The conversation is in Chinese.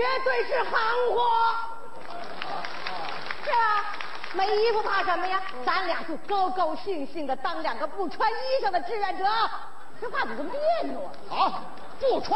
绝对是行货。是啊，没衣服怕什么呀？咱俩就高高兴兴的当两个不穿衣裳的志愿者，这话怎么这么别扭啊？ 好，不穿